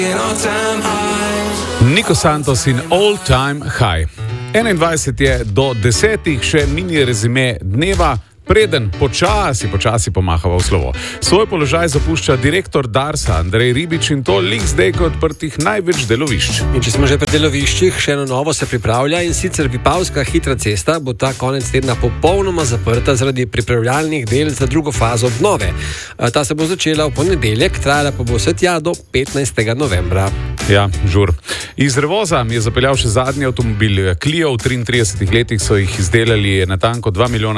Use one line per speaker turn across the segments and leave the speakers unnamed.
Nico Santos in All Time High. 21 je do 10, še mini rezime dneva. Preden počasi pomahava v slovo. Svoj položaj zapušča direktor Darsa Andrej Ribič in to lik zdaj kot odprtih največ delovišč.
In če smo že pri deloviščih, še eno novo se pripravlja in sicer Vipavska hitra cesta bo ta konec tedna popolnoma zaprta zaradi pripravljalnih del za drugo fazo obnove. Ta se bo začela v ponedeljek, trajala pa bo vse tja do 15. novembra.
Ja, žur. Iz Revoza je zapeljal še zadnji avtomobil Clio. V 33 letih so jih izdelali natanko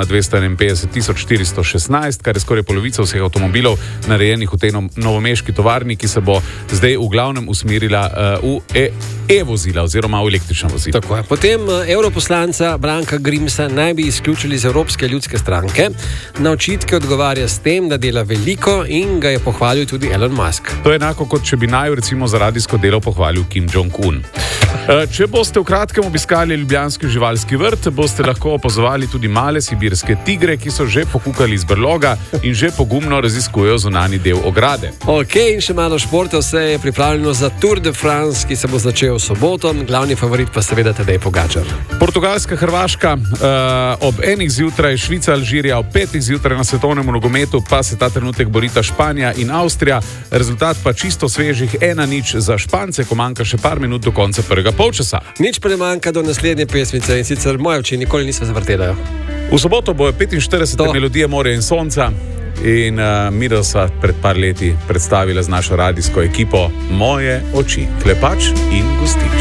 2.251.416, kar je skoraj polovica vseh avtomobilov narejenih v tej novomeški tovarni, ki se bo zdaj v glavnem usmerila v e-vozila oziroma v električna vozila.
Tako je. Potem europoslanca Branka Grimsa naj bi izključili iz Evropske ljudske stranke. Na očitke odgovarja s tem, da dela veliko in ga je pohvalil tudi Elon Musk.
To je enako, kot če bi naju recimo za radijsko delo pohvalil Kim Jong-un. Če boste v kratkem obiskali ljubljanski živalski vrt, boste lahko opazovali tudi male sibirske tigre, ki so že pokukali iz brloga in že pogumno raziskujejo zunanji del ograde.
Ok, in še malo športa, vse je pripravljeno za Tour de France, ki se bo začel v soboto. Glavni favorit pa seveda Tadej Pogačar.
Portugalska, Hrvaška, ob 1 zjutraj, Švica, Alžirija, ob 5 zjutraj na svetovnem nogometu pa se ta trenutek borita Španija in Avstrija. Rezultat pa čisto svežih 1-0 za Špance, ko manjka še par minut do konca prvega polčasa.
Nič pa ne manjka do naslednje pesmice in sicer Moje oči nikoli niso zavrtele.
V soboto bojo 45 melodije Morja in sonca in midva sva pred par leti predstavila z našo radijsko ekipo Moje oči, Klepač in Gostič.